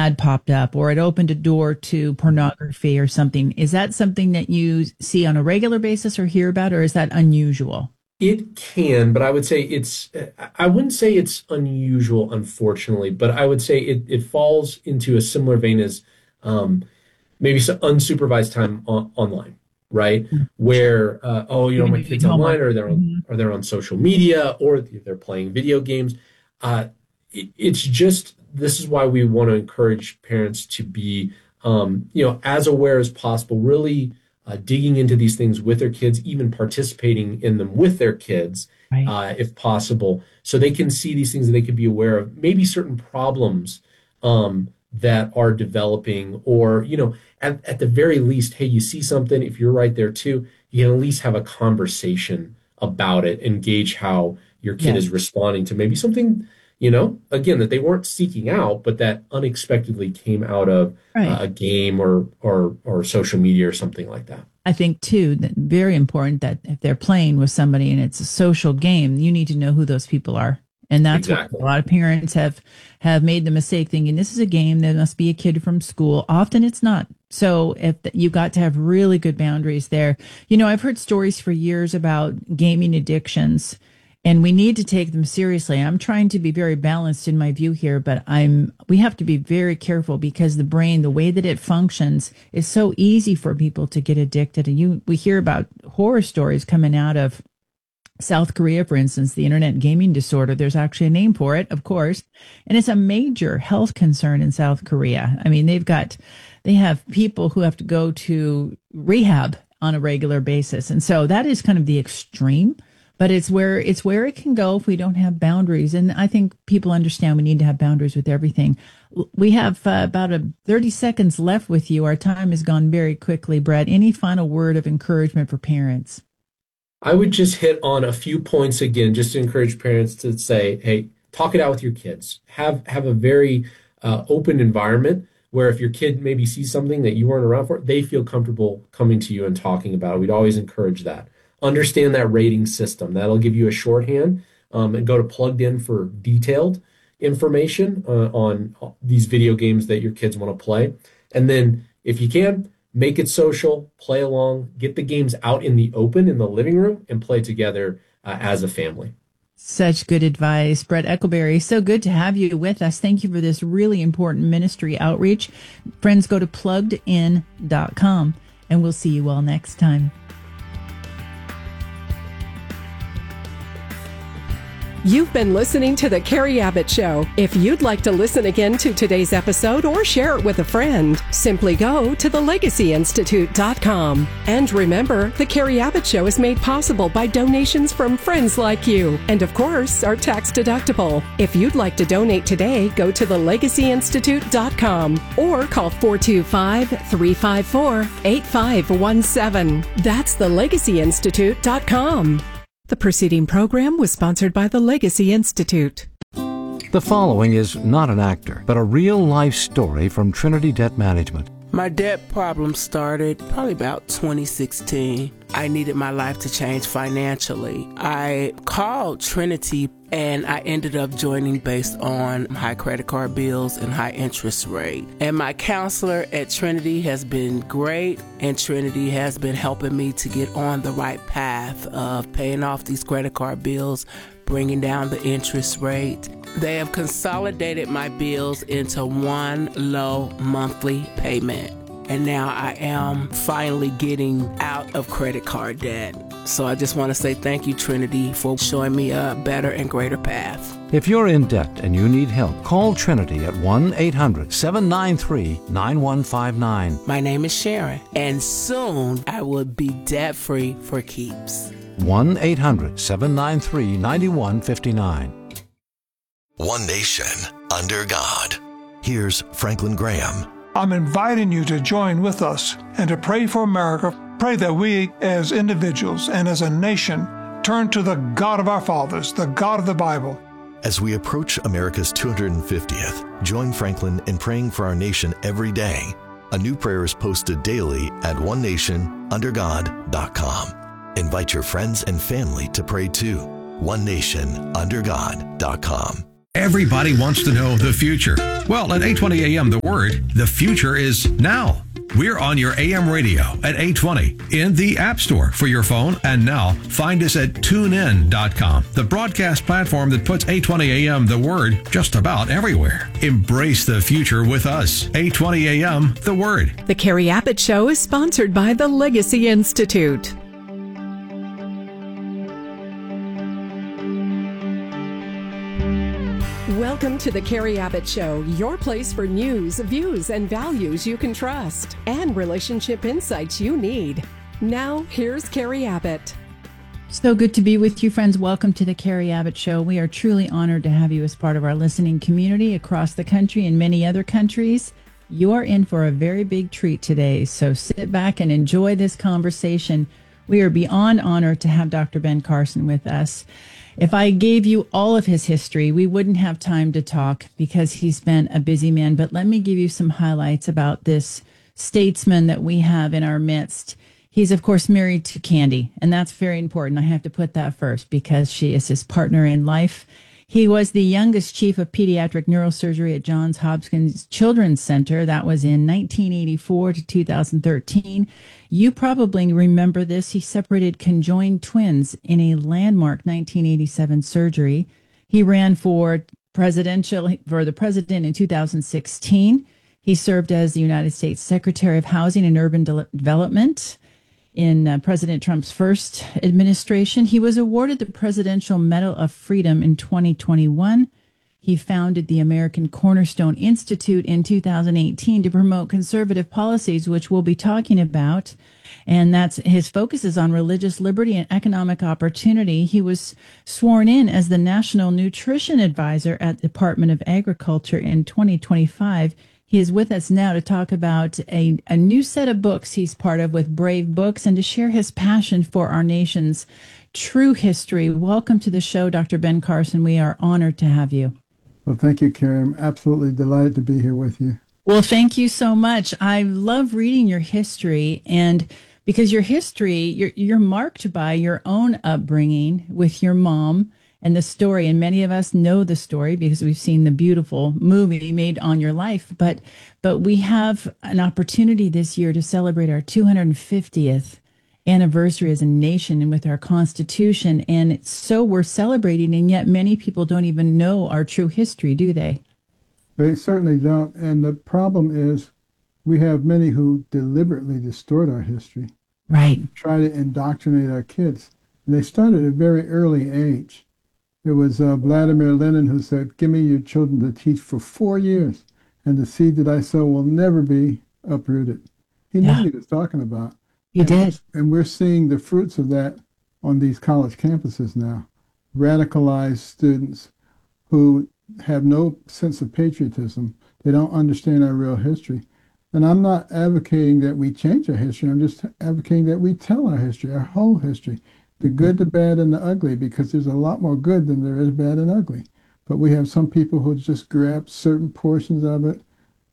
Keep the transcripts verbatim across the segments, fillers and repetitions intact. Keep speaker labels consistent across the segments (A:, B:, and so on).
A: ad popped up or it opened a door to pornography or something. Is that something that you see on a regular basis or hear about, or is that unusual?
B: It can, but I would say it's, I wouldn't say it's unusual, unfortunately, but I would say it, it falls into a similar vein as um, maybe some unsupervised time on, online, right?
A: Sure.
B: Where, uh, oh, you know,
A: Even
B: my
A: doing
B: kid's online
A: homework.
B: or they're on,
A: Mhm.
B: or they're on social media or they're playing video games. Uh, it, it's just, this is why we want to encourage parents to be, um, you know, as aware as possible, really uh, digging into these things with their kids, even participating in them with their kids,
A: Right.
B: uh, if possible, so they can see these things that they could be aware of, maybe certain problems um, that are developing, or, you know, at, at the very least, hey, you see something, if you're right there too, you can at least have a conversation about it and gauge how your kid
A: Yes.
B: is responding to maybe something, you know, again, that they weren't seeking out, but that unexpectedly came out of uh,
A: Right.
B: a game or or or social media or something like that.
A: I think too that very important that if they're playing with somebody and it's a social game, you need to know who those people are. And that's where a
B: Exactly.
A: lot of parents have have made the mistake thinking this is a game, there must be a kid from school. Often it's not. So if you got to have really good boundaries there. You know, I've heard stories for years about gaming addictions, and we need to take them seriously. I'm trying to be very balanced in my view here, but I'm we have to be very careful because the brain, the way that it functions, is so easy for people to get addicted. And you we hear about horror stories coming out of South Korea, for instance, the internet gaming disorder. There's actually a name for it, of course, and it's a major health concern in South Korea. I mean, they've got they have people who have to go to rehab on a regular basis, and so that is kind of the extreme. But it's where it's where it can go if we don't have boundaries. And I think people understand we need to have boundaries with everything. We have uh, about a thirty seconds left with you. Our time has gone very quickly, Brett. Any final word of encouragement for parents?
B: I would just hit on a few points again, just to encourage parents to say, hey, talk it out with your kids. Have have a very uh, open environment where if your kid maybe sees something that you weren't around for, they feel comfortable coming to you and talking about it. We'd always encourage that. Understand that rating system. That'll give you a shorthand, um, and go to Plugged In for detailed information uh, on these video games that your kids want to play. And then if you can, make it social, play along, get the games out in the open in the living room and play together uh, as a family.
A: Such good advice, Brett Eckleberry. So good to have you with us. Thank you for this really important ministry outreach. Friends, go to plugged in dot com, and we'll see you all next time.
C: You've been listening to The Carrie Abbott Show. If you'd like to listen again to today's episode or share it with a friend, simply go to the legacy institute dot com. And remember, The Carrie Abbott Show is made possible by donations from friends like you, and of course, are tax deductible. If you'd like to donate today, go to the legacy institute dot com or call four two five, three five four, eight five one seven. That's the legacy institute dot com. The preceding program was sponsored by the Legacy Institute.
D: The following is not an actor, but a real-life story from Trinity Debt Management.
E: My debt problem started probably about twenty sixteen. I needed my life to change financially. I called Trinity and I ended up joining based on high credit card bills and high interest rate. And my counselor at Trinity has been great, and Trinity has been helping me to get on the right path of paying off these credit card bills, bringing down the interest rate. They have consolidated my bills into one low monthly payment. And now I am finally getting out of credit card debt. So I just want to say thank you, Trinity, for showing me a better and greater path.
D: If you're in debt and you need help, call Trinity at one eight hundred, seven nine three, nine one five nine.
E: My name is Sharon, and soon I will be debt-free for keeps.
D: one eight hundred, seven nine three, nine one five nine.
F: One nation under God. Here's Franklin Graham.
G: I'm inviting you to join with us and to pray for America. Pray that we as individuals and as a nation turn to the God of our fathers, the God of the Bible.
F: As we approach America's two hundred fiftieth, join Franklin in praying for our nation every day. A new prayer is posted daily at one nation under god dot com. Invite your friends and family to pray too. one nation under god dot com.
H: Everybody wants to know the future. Well, at eight twenty a m The Word, the future is now. We're on your A M radio at eight twenty in the App Store for your phone. And now find us at tune in dot com, the broadcast platform that puts eight twenty a m The Word just about everywhere. Embrace the future with us. eight twenty a m The Word.
C: The Carrie Abbott Show is sponsored by the Legacy Institute. Welcome to the Carrie Abbott Show, your place for news, views, and values you can trust, and relationship insights you need. Now, here's Carrie Abbott.
A: So good to be with you, friends. Welcome to the Carrie Abbott Show. We are truly honored to have you as part of our listening community across the country and many other countries. You are in for a very big treat today, so sit back and enjoy this conversation. We are beyond honored to have Doctor Ben Carson with us. If I gave you all of his history, we wouldn't have time to talk because he's been a busy man. But let me give you some highlights about this statesman that we have in our midst. He's, of course, married to Candy, and that's very important. I have to put that first because she is his partner in life. He was the youngest chief of pediatric neurosurgery at Johns Hopkins Children's Center. That was in nineteen eighty-four to two thousand thirteen. You probably remember this. He separated conjoined twins in a landmark nineteen eighty-seven surgery. He ran for presidential for the president in two thousand sixteen. He served as the United States Secretary of Housing and Urban De- Development in uh, President Trump's first administration. He was awarded the Presidential Medal of Freedom in twenty twenty-one. He founded the American Cornerstone Institute in two thousand eighteen to promote conservative policies, which we'll be talking about. And that's his focus is on religious liberty and economic opportunity. He was sworn in as the National Nutrition Advisor at the Department of Agriculture in twenty twenty-five. He is with us now to talk about a, a new set of books he's part of with Brave Books and to share his passion for our nation's true history. Welcome to the show, Doctor Ben Carson. We are honored to have you.
I: Well, thank you, Carrie. I'm absolutely delighted to be here with you.
A: Well, thank you so much. I love reading your history, and because your history, you're, you're marked by your own upbringing with your mom and the story. And many of us know the story because we've seen the beautiful movie made on your life. But but we have an opportunity this year to celebrate our two hundred fiftieth anniversary as a nation and with our Constitution. And it's so we're celebrating, and yet many people don't even know our true history, do they?
I: They certainly don't. And the problem is we have many who deliberately distort our history.
A: Right.
I: Try to indoctrinate our kids. And they start at a very early age. It was uh, Vladimir Lenin who said, give me your children to teach for four years, and the seed that I sow will never be uprooted. He
A: Yeah.
I: knew what he was talking about.
A: He
I: and,
A: did.
I: And we're seeing the fruits of that on these college campuses now. Radicalized students who have no sense of patriotism. They don't understand our real history. And I'm not advocating that we change our history. I'm just advocating that we tell our history, our whole history. The good, the bad, and the ugly, because there's a lot more good than there is bad and ugly. But we have some people who just grab certain portions of it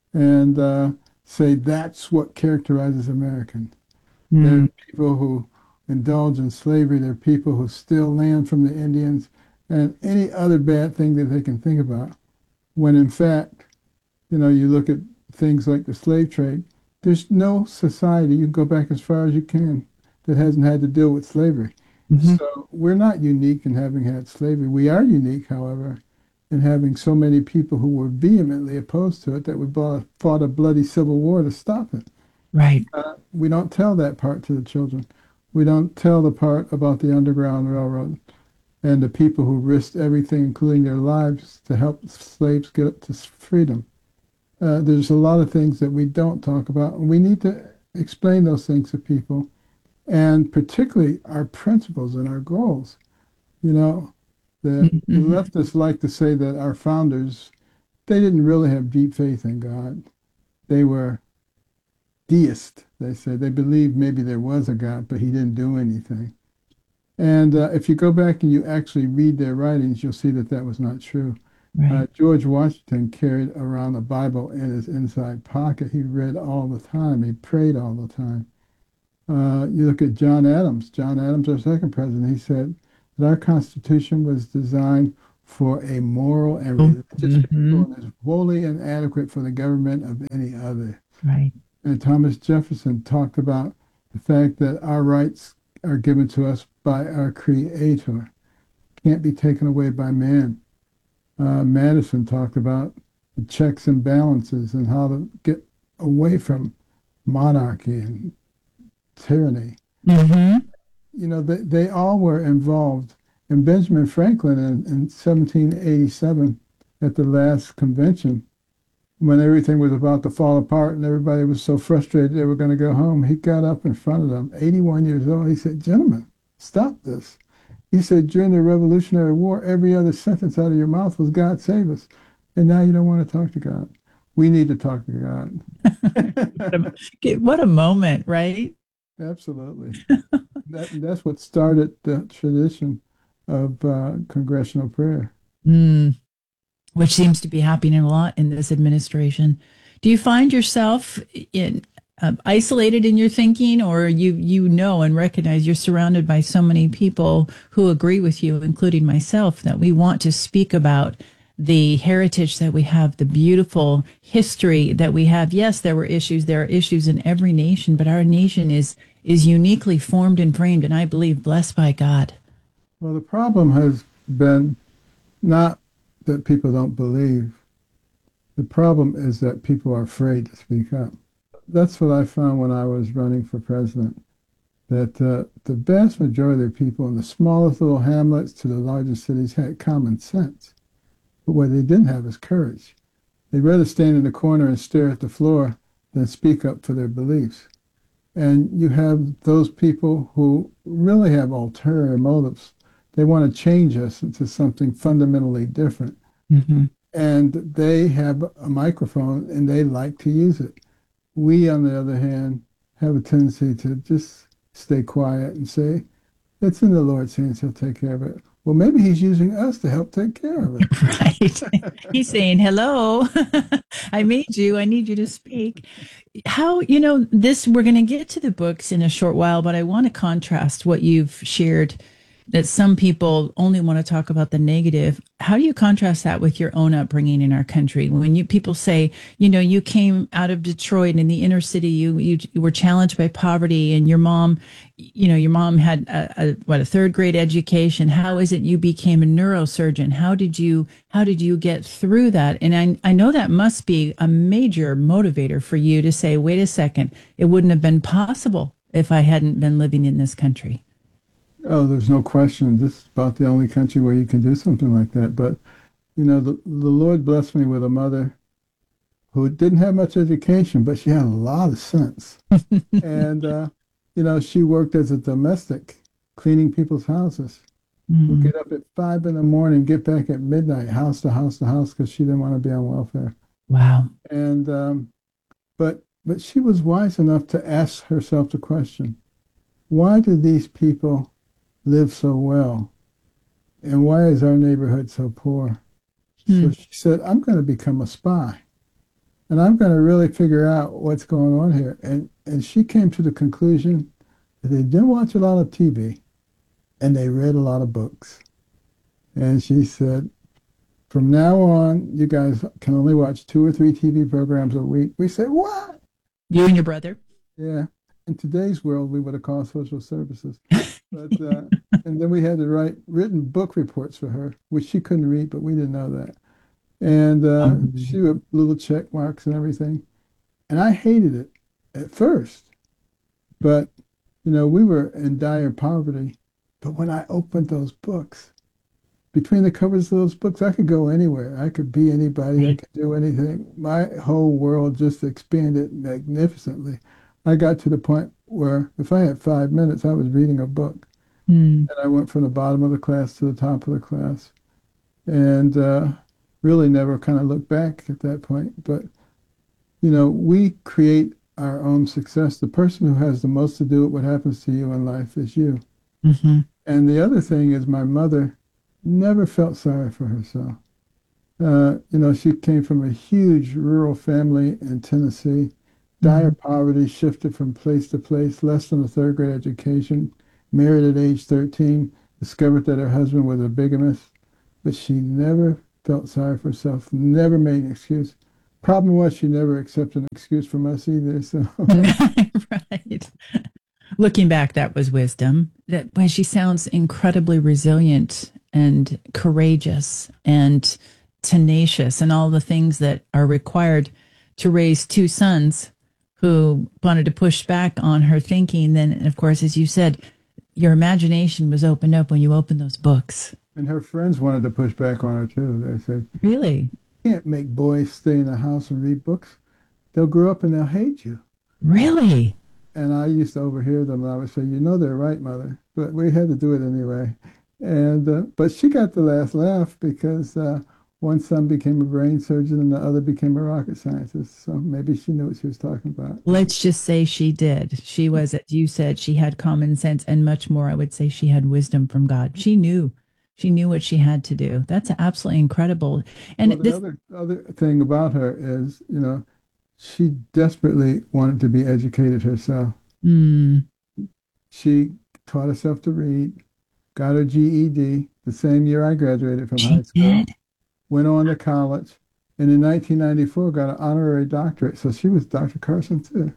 I: and uh, say that's what characterizes Americans. Mm. There are people who indulge in slavery. There are people who steal land from the Indians and any other bad thing that they can think about. When in fact, you know, you look at things like the slave trade, there's no society, you can go back as far as you can, that hasn't had to deal with slavery. Mm-hmm. So we're not unique in having had slavery. We are unique, however, in having so many people who were vehemently opposed to it that we bought, fought a bloody civil war to stop it.
A: Right.
I: Uh, we don't tell that part to the children. We don't tell the part about the Underground Railroad and the people who risked everything, including their lives, to help slaves get up to freedom. Uh, there's a lot of things that we don't talk about, and we need to explain those things to people, and particularly our principles and our goals. You know, the, mm-hmm. the leftists like to say that our founders, they didn't really have deep faith in God. They were deist, they said. They believed maybe there was a God, but he didn't do anything. And uh, if you go back and you actually read their writings, you'll see that that was not true. Right. Uh, George Washington carried around a Bible in his inside pocket. He read all the time. He prayed all the time. Uh, you look at John Adams. John Adams, our second president, he said that our Constitution was designed for a moral and religious
A: Mm-hmm.
I: people and is wholly inadequate for the government of any other.
A: Right.
I: And Thomas Jefferson talked about the fact that our rights are given to us by our Creator, can't be taken away by man. Uh, Madison talked about the checks and balances and how to get away from monarchy and tyranny.
A: Mm-hmm.
I: You know, they, they all were involved. And Benjamin Franklin in, in seventeen eighty-seven, at the last convention, when everything was about to fall apart and everybody was so frustrated they were going to go home, he got up in front of them, eighty-one years old. He said, "Gentlemen, stop this." He said, "During the Revolutionary War, every other sentence out of your mouth was 'God save us.' And now you don't want to talk to God. We need to talk to God."
A: What a, what a moment, right?
I: Absolutely. that, that's what started the tradition of uh, congressional prayer.
A: Mm, which seems to be happening a lot in this administration. Do you find yourself in uh, isolated in your thinking, or you you know and recognize you're surrounded by so many people who agree with you, including myself, that we want to speak about the heritage that we have, the beautiful history that we have? Yes, there were issues. There are issues in every nation, but our nation is is uniquely formed and framed, and I believe blessed by God.
I: Well, the problem has been not that people don't believe. The problem is that people are afraid to speak up. That's what I found when I was running for president, that uh, the vast majority of people in the smallest little hamlets to the largest cities had common sense. But what they didn't have is courage. They'd rather stand in the corner and stare at the floor than speak up for their beliefs. And you have those people who really have ulterior motives. They want to change us into something fundamentally different.
A: Mm-hmm.
I: And they have a microphone and they like to use it. We, on the other hand, have a tendency to just stay quiet and say, "It's in the Lord's hands, he'll take care of it." Well, maybe he's using us to help take care of it.
A: Right. He's saying, "Hello, I made you. I need you to speak." How, you know, this, we're going to get to the books in a short while, but I want to contrast what you've shared, that some people only want to talk about the negative. How do you contrast that with your own upbringing in our country? When you people say, you know, you came out of Detroit in the inner city, you you, you were challenged by poverty, and your mom, you know, your mom had a, a what a third grade education. How is it you became a neurosurgeon? How did you how did you get through that? And I I know that must be a major motivator for you to say, wait a second, it wouldn't have been possible if I hadn't been living in this country.
I: Oh, there's no question. This is about the only country where you can do something like that. But, you know, the, the Lord blessed me with a mother who didn't have much education, but she had a lot of sense. and, uh, you know, she worked as a domestic, cleaning people's houses. Mm-hmm. Would get up at five in the morning, get back at midnight, house to house to house, because she didn't want to be on welfare.
A: Wow.
I: And, um, but, but she was wise enough to ask herself the question, why do these people live so well, and why is our neighborhood so poor? Mm. So she said, I'm going to become a spy, and I'm going to really figure out what's going on here. And and she came to the conclusion that they didn't watch a lot of T V, and they read a lot of books. And she said, from now on, you guys can only watch two or three T V programs a week. We said, what?
A: You and your brother?
I: Yeah. In today's world, we would have called social services. But uh, and then we had to write written book reports for her, which she couldn't read, but we didn't know that. And uh, um, she would little check marks and everything. And I hated it at first. But, you know, we were in dire poverty. But when I opened those books, between the covers of those books, I could go anywhere. I could be anybody. I could do anything. My whole world just expanded magnificently. I got to the point where if I had five minutes, I was reading a book. Mm. And I went from the bottom of the class to the top of the class. And uh, really never kind of looked back at that point. But, you know, we create our own success. The person who has the most to do with what happens to you in life is you. Mm-hmm. And the other thing is my mother never felt sorry for herself. Uh, you know, she came from a huge rural family in Tennessee. Dire poverty, shifted from place to place, less than a third grade education, married at age thirteen, discovered that her husband was a bigamist. but she never felt sorry for herself, never made an excuse. Problem was she never accepted an excuse from us either. So
A: Right. Looking back, that was wisdom. That why she sounds incredibly resilient and courageous and tenacious and all the things that are required to raise two sons who wanted to push back on her thinking. Then, of course, as you said, your imagination was opened up when you opened those books.
I: and her friends wanted to push back on her too. They said,
A: Really?
I: "You can't make boys stay in the house and read books. They'll grow up and they'll hate you."
A: Really?
I: And I used to overhear them, and I would say, "You know they're right, Mother," but we had to do it anyway. And uh, but she got the last laugh because uh, one son became a brain surgeon and the other became a rocket scientist. So maybe she knew what she was talking about.
A: Let's just say she did. She was, as you said, she had common sense and much more. I would say she had wisdom from God. She knew. She knew what she had to do. That's absolutely incredible. And
I: Well, the
A: this,
I: other other thing about her is, you know, she desperately wanted to be educated herself.
A: mm,
I: She taught herself to read, got her G E D the same year I graduated from high
A: she
I: school,
A: did.
I: went on to college, and in nineteen ninety-four got an honorary doctorate. So she was Doctor Carson too.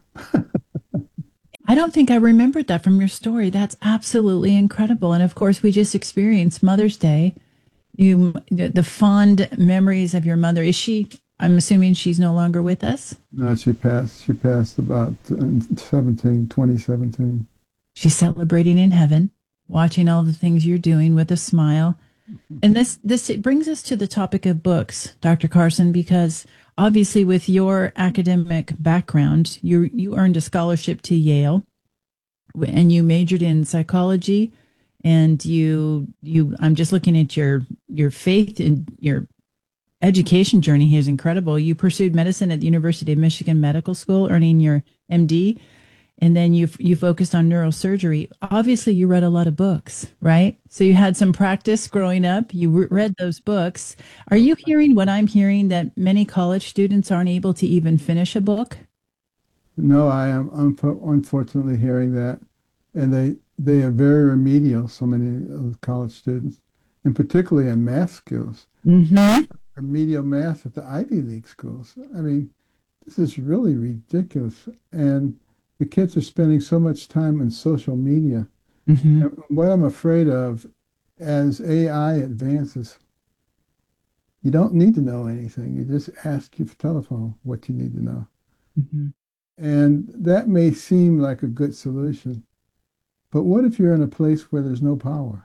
A: I don't think I remembered that from your story. That's absolutely incredible. And of course, we just experienced Mother's Day. You, the the fond memories of your mother. Is she? I'm assuming she's no longer with us.
I: No, she passed. She passed about in seventeen, twenty seventeen.
A: She's celebrating in heaven, watching all the things you're doing with a smile. And this this it brings us to the topic of books, Doctor Carson, because obviously with your academic background, you you earned a scholarship to Yale, and you majored in psychology, and you you I'm just looking at your your faith and your education journey here is incredible. You pursued medicine at the University of Michigan Medical School, earning your M D, and then you you focused on neurosurgery. Obviously, you read a lot of books, right? So you had some practice growing up. You re- read those books. Are you hearing what I'm hearing, that many college students aren't able to even finish a book?
I: No, I am unfo- unfortunately hearing that, and they they are very remedial. So many of the college students, and particularly in math skills,
A: Mm-hmm.
I: remedial math at the Ivy League schools. I mean, this is really ridiculous, and the kids are spending so much time in social media.
A: Mm-hmm.
I: And what I'm afraid of, as A I advances, you don't need to know anything. You just ask your telephone what you need to know.
A: Mm-hmm.
I: And that may seem like a good solution, but what if you're in a place where there's no power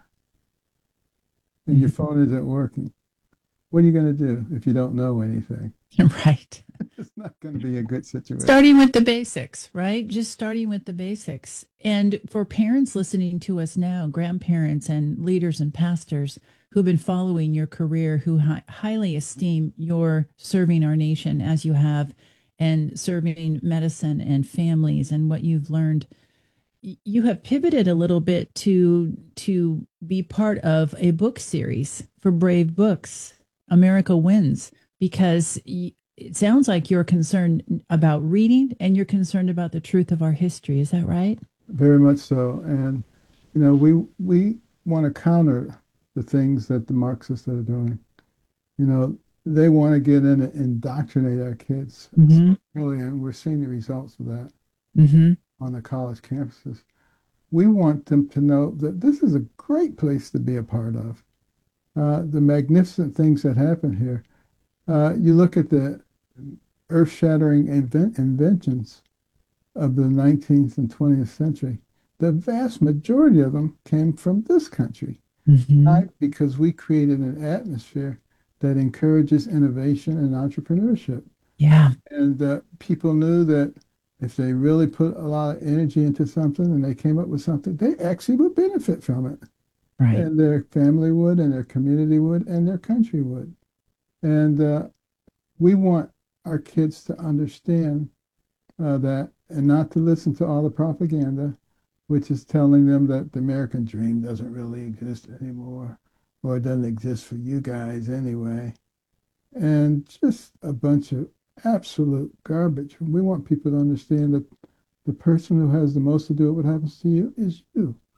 I: and your phone isn't working? What are you going to do if you don't know anything?
A: Right.
I: It's not going to be a good situation.
A: Starting with the basics, right? Just starting with the basics. And for parents listening to us now, grandparents and leaders and pastors who've been following your career, who hi- highly esteem your serving our nation as you have, and serving medicine and families and what you've learned, y- you have pivoted a little bit to to be part of a book series for Brave Books, America Wins, because y- it sounds like you're concerned about reading and you're concerned about the truth of our history. Is that right?
I: Very much so. And, you know, we we want to counter the things that the Marxists are doing. You know, they want to get in and indoctrinate our kids.
A: Mm-hmm.
I: Really, and we're seeing the results of that
A: Mm-hmm.
I: on the college campuses. We want them to know that this is a great place to be a part of. Uh, the magnificent things that happen here. Uh, you look at the earth-shattering invent- inventions of the nineteenth and twentieth century. The vast majority of them came from this country.
A: Mm-hmm.
I: Why? Because we created an atmosphere that encourages innovation and entrepreneurship.
A: Yeah.
I: And uh, people knew that if they really put a lot of energy into something and they came up with something, they actually would benefit from it.
A: Right.
I: And their family would, and their community would, and their country would. And uh, we want our kids to understand uh, that, and not to listen to all the propaganda, which is telling them that the American dream doesn't really exist anymore, or it doesn't exist for you guys anyway. And just a bunch of absolute garbage. We want people to understand that the person who has the most to do with what happens to you is you.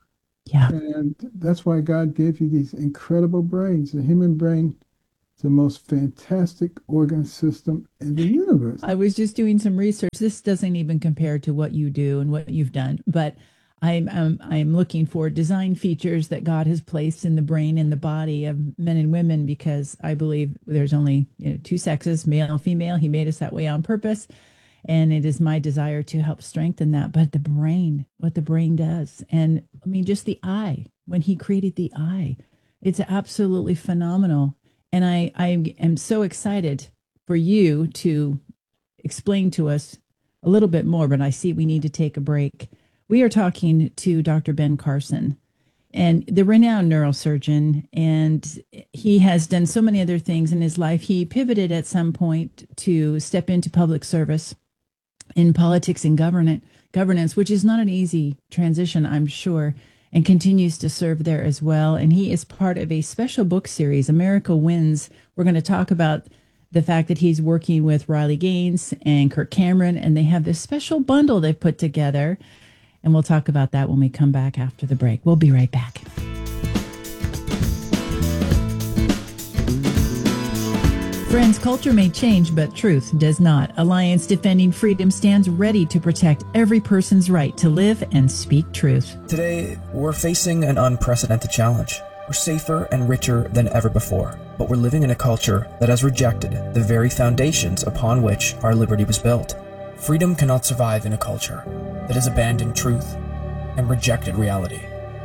A: Yeah.
I: And that's why God gave you these incredible brains. The human brain is the most fantastic organ system in the universe.
A: I was just doing some research. This doesn't even compare to what you do and what you've done, but I'm um, I'm looking for design features that God has placed in the brain and the body of men and women, because I believe there's only, you know, two sexes, male and female. He made us that way on purpose, and it is my desire to help strengthen that. But the brain, what the brain does, and I mean, just the eye, when He created the eye, it's absolutely phenomenal. And I I am so excited for you to explain to us a little bit more, but I see we need to take a break. We are talking to Doctor Ben Carson, and the renowned neurosurgeon, and he has done so many other things in his life. He pivoted at some point to step into public service in politics and government governance, which is not an easy transition, I'm sure, and continues to serve there as well. And he is part of a special book series, America Wins. We're going to talk about the fact that he's working with Riley Gaines and Kirk Cameron, and they have this special bundle they've put together. And we'll talk about that when we come back after the break. We'll be right back. Friends, culture may change, but truth does not. Alliance Defending Freedom stands ready to protect every person's right to live and speak truth.
J: Today, we're facing an unprecedented challenge. We're safer and richer than ever before, but we're living in a culture that has rejected the very foundations upon which our liberty was built. Freedom cannot survive in a culture that has abandoned truth and rejected reality.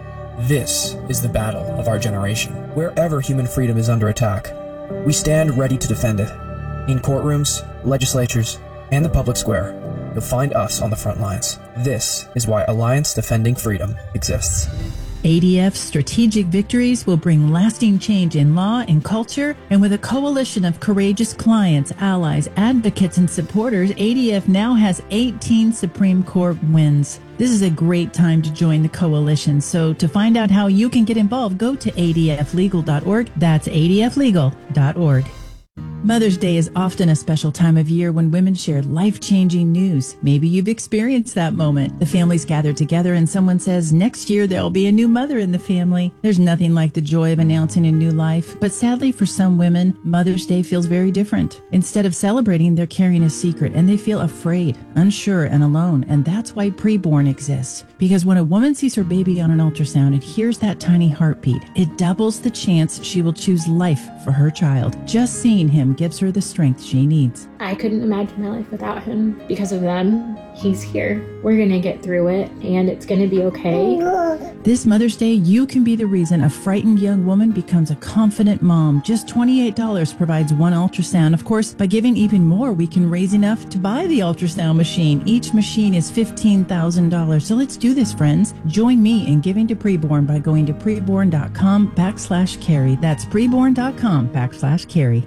J: This is the battle of our generation. Wherever human freedom is under attack, we stand ready to defend it. In courtrooms, legislatures, and the public square, you'll find us on the front lines. This is why Alliance Defending Freedom exists.
A: A D F's strategic victories will bring lasting change in law and culture, and with a coalition of courageous clients, allies, advocates, and supporters, A D F now has eighteen Supreme Court wins. This is a great time to join the coalition, so to find out how you can get involved, go to A D F legal dot org. That's A D F legal dot org. Mother's Day is often a special time of year when women share life-changing news. Maybe you've experienced that moment. The families gather together and someone says, next year there'll be a new mother in the family. There's nothing like the joy of announcing a new life. But sadly for some women, Mother's Day feels very different. Instead of celebrating, they're carrying a secret and they feel afraid, unsure, and alone. And that's why Preborn exists. Because when a woman sees her baby on an ultrasound and hears that tiny heartbeat, it doubles the chance she will choose life for her child. Just seeing him gives her the strength she needs.
K: I couldn't imagine my life without him. Because of them, he's here. We're going to get through it, and it's going to be okay.
A: This Mother's Day, you can be the reason a frightened young woman becomes a confident mom. Just twenty-eight dollars provides one ultrasound. Of course, by giving even more, we can raise enough to buy the ultrasound machine. Each machine is fifteen thousand dollars. So let's do this, friends. Join me in giving to Preborn by going to preborn.com backslash carry. That's preborn.com backslash carry.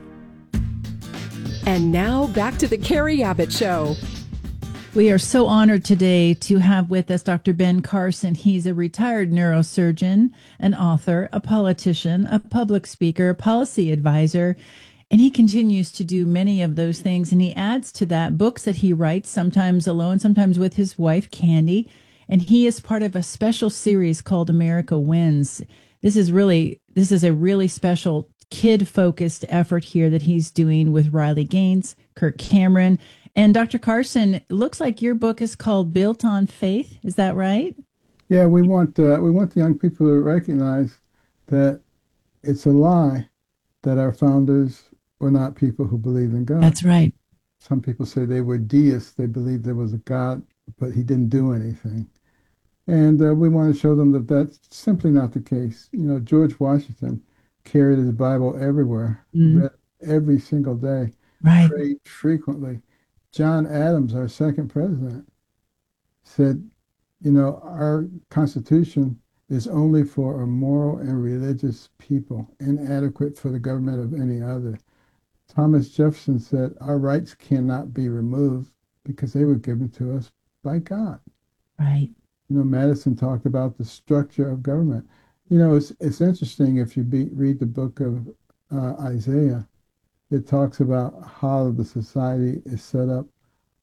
C: And now back to the Carrie Abbott Show.
A: We are so honored today to have with us Doctor Ben Carson. He's a retired neurosurgeon, an author, a politician, a public speaker, a policy advisor, and he continues to do many of those things. And he adds to that books that he writes, sometimes alone, sometimes with his wife, Candy. And he is part of a special series called America Wins. This is really, this is a really special kid-focused effort here that he's doing with Riley Gaines, Kirk Cameron. And Doctor Carson, it looks like your book is called Built on Faith. Is that right?
I: Yeah, we want uh, we want the young people to recognize that it's a lie that our founders were not people who believed in God.
A: That's right.
I: Some people say they were deists. They believed there was a God, but he didn't do anything. And uh, we want to show them that that's simply not the case. You know, George Washington carried his Bible everywhere, mm-hmm. read every single day,
A: right.
I: prayed frequently. John Adams, our second president, said, you know, our Constitution is only for a moral and religious people, inadequate for the government of any other. Thomas Jefferson said, our rights cannot be removed because they were given to us by God.
A: Right.
I: You know, Madison talked about the structure of government. You know, it's it's interesting if you be, read the book of uh, Isaiah, it talks about how the society is set up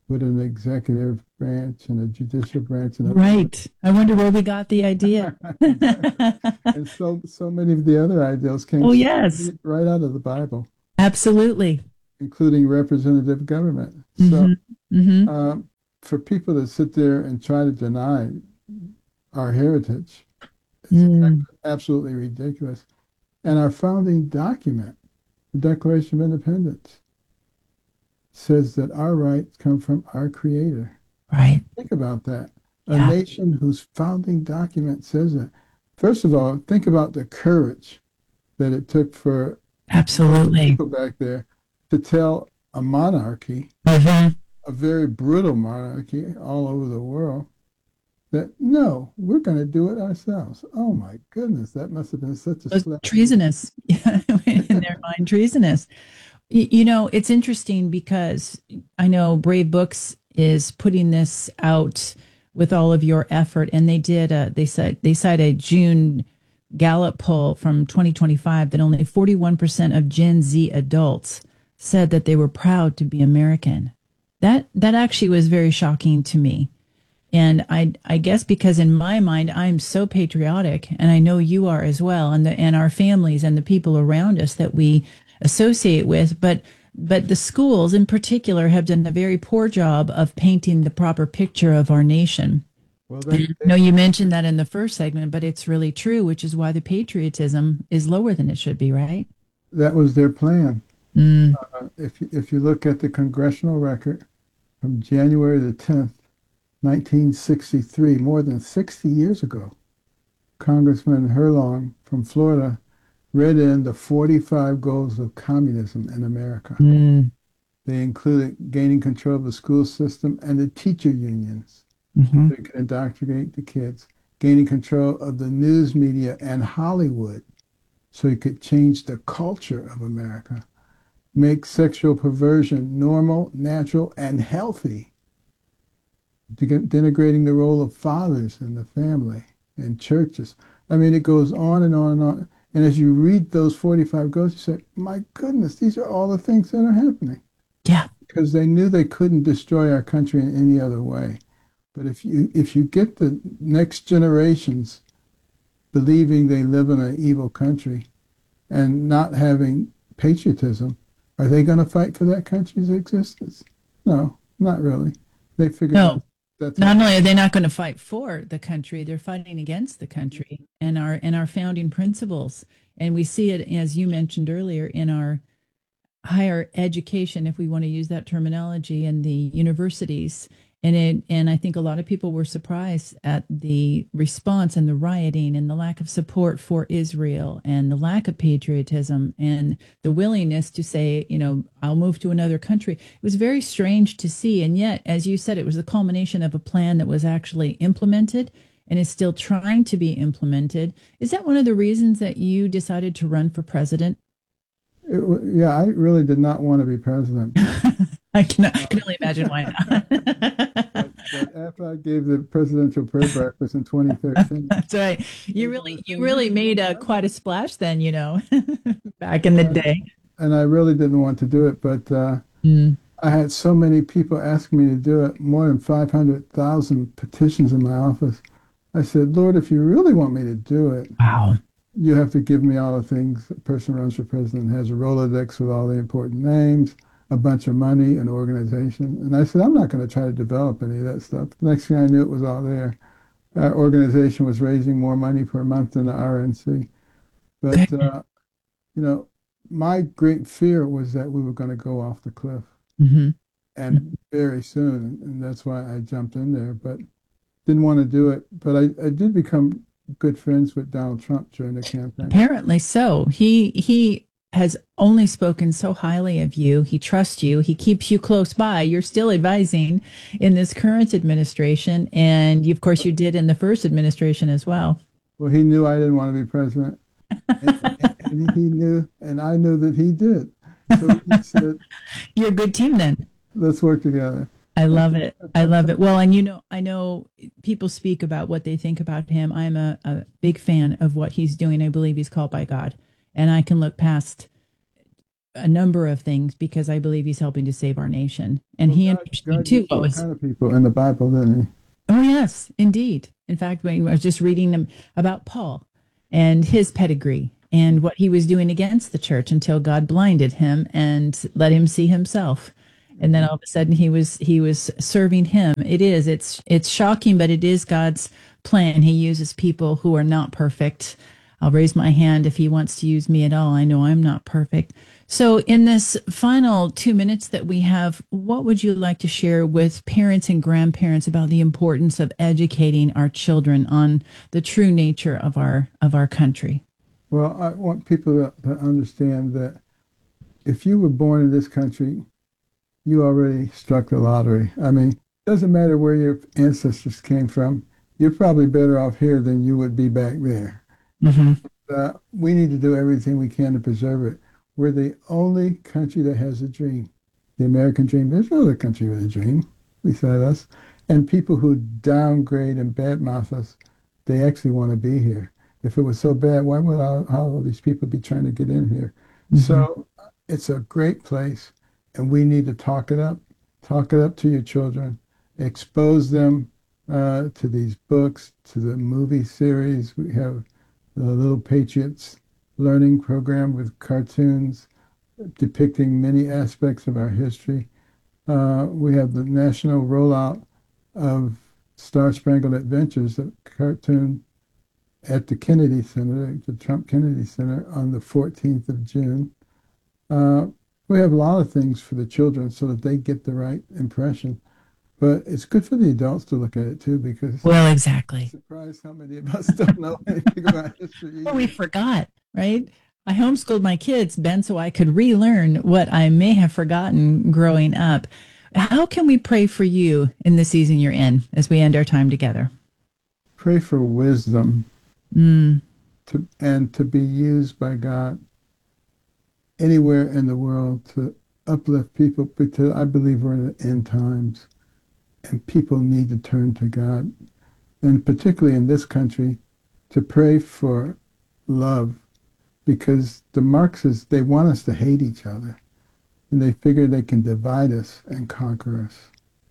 I: with an executive branch and a judicial branch. And a
A: right. I wonder where we got the idea.
I: And so, so many of the other ideals came
A: oh, yes.
I: right out of the Bible.
A: Absolutely.
I: Including representative government.
A: Mm-hmm.
I: So
A: mm-hmm.
I: Uh, for people to sit there and try to deny our heritage, it's
A: mm.
I: absolutely ridiculous. And our founding document, the Declaration of Independence, says that our rights come from our Creator.
A: Right.
I: Think about that. A
A: yeah.
I: nation whose founding document says that. First of all, think about the courage that it took for
A: absolutely
I: people back there to tell a monarchy,
A: mm-hmm.
I: a very brutal monarchy all over the world, that no, we're going to do it ourselves. Oh my goodness, that must have been such a slap.
A: Treasonous in their mind, treasonous. You know, it's interesting because I know Brave Books is putting this out with all of your effort, and they did. A, they said they cite a June Gallup poll from twenty twenty-five that only forty-one percent of Gen Z adults said that they were proud to be American. That that actually was very shocking to me. And I I guess because in my mind, I'm so patriotic, and I know you are as well, and the and our families and the people around us that we associate with. But but the schools in particular have done a very poor job of painting the proper picture of our nation.
I: Well, they,
A: I know you mentioned that in the first segment, but it's really true, which is why the patriotism is lower than it should be, right?
I: That was their plan.
A: Mm.
I: Uh, if, if you look at the congressional record from January the tenth, nineteen sixty-three, more than sixty years ago, Congressman Herlong from Florida read in the forty-five goals of communism in America.
A: Mm.
I: They included gaining control of the school system and the teacher unions,
A: mm-hmm.
I: so you could indoctrinate the kids, gaining control of the news media and Hollywood, so you could change the culture of America, make sexual perversion normal, natural, and healthy, denigrating the role of fathers in the family and churches. I mean, it goes on and on and on. And as you read those forty-five goals, you say, my goodness, these are all the things that are happening.
A: Yeah.
I: Because they knew they couldn't destroy our country in any other way. But if you if you get the next generations believing they live in an evil country and not having patriotism, are they going to fight for that country's existence? No, not really. They figure
A: no.
I: out that's
A: not only are they not going to fight for the country, they're fighting against the country and our and our founding principles. And we see it, as you mentioned earlier, in our higher education, if we want to use that terminology, in the universities. And it, and I think a lot of people were surprised at the response and the rioting and the lack of support for Israel and the lack of patriotism and the willingness to say, you know, I'll move to another country. It was very strange to see. And yet, as you said, it was the culmination of a plan that was actually implemented and is still trying to be implemented. Is that one of the reasons that you decided to run for president?
I: It, yeah, I really did not want to be president.
A: I can, I can only imagine why not.
I: but, but after I gave the presidential prayer breakfast in twenty thirteen,
A: that's right. You really, you really made a, quite a splash then, you know, back in the day.
I: And I really didn't want to do it, but uh,
A: mm.
I: I had so many people asking me to do it, more than five hundred thousand petitions in my office. I said, Lord, if you really want me to do it,
A: wow,
I: you have to give me all the things a person who runs for president has, a Rolodex with all the important names, a bunch of money, an organization. And I said, I'm not going to try to develop any of that stuff. The next thing I knew, it was all there. Our organization was raising more money per month than the R N C. But, uh, you know, my great fear was that we were going to go off the cliff.
A: Mm-hmm.
I: And mm-hmm. very soon. And that's why I jumped in there. But didn't want to do it. But I, I did become good friends with Donald Trump during the campaign.
A: Apparently so. He he has only spoken so highly of you. He trusts you. He keeps you close by. You're still advising in this current administration. And of course you did in the first administration as well.
I: Well, he knew I didn't want to be president. and, and he knew, and I knew that he did. So he said,
A: you're a good team then.
I: Let's work together.
A: I love it. I love it. Well, and you know, I know people speak about what they think about him. I'm a, a big fan of what he's doing. I believe he's called by God. And I can look past a number of things because I believe he's helping to save our nation. And well, he
I: God,
A: understood
I: God
A: too
I: what
A: what was
I: kind of people in the Bible, didn't he?
A: Oh yes, indeed. In fact, when I was just reading them about Paul and his pedigree and what he was doing against the church until God blinded him and let him see himself. And then all of a sudden he was he was serving him. It is it's it's shocking, but it is God's plan. He uses people who are not perfect. I'll raise my hand if he wants to use me at all. I know I'm not perfect. So in this final two minutes that we have, what would you like to share with parents and grandparents about the importance of educating our children on the true nature of our of our country?
I: Well, I want people to, to understand that if you were born in this country, you already struck the lottery. I mean, it doesn't matter where your ancestors came from. You're probably better off here than you would be back there.
A: Mm-hmm.
I: Uh, we need to do everything we can to preserve it. We're the only country that has a dream, the American dream. There's no other country with a dream beside us. And people who downgrade and badmouth us, they actually want to be here. If it was so bad, why would all, all of these people be trying to get in here? Mm-hmm. So it's a great place, and we need to talk it up. Talk it up to your children. Expose them uh, to these books, to the movie series. We have the Little Patriots learning program with cartoons depicting many aspects of our history. Uh, we have the national rollout of Star Spangled Adventures, a cartoon at the Kennedy Center, the Trump Kennedy Center, on the fourteenth of June. Uh, we have a lot of things for the children so that they get the right impression. But it's good for the adults to look at it too, because
A: well, exactly.
I: I'm surprised how many of us don't know anything about history.
A: Well, we forgot, right? I homeschooled my kids, Ben, so I could relearn what I may have forgotten growing up. How can we pray for you in the season you're in as we end our time together?
I: Pray for wisdom
A: mm.
I: to, and to be used by God anywhere in the world to uplift people, because I believe we're in the end times and people need to turn to God. And particularly in this country, to pray for love, because the Marxists, they want us to hate each other, and they figure they can divide us and conquer us.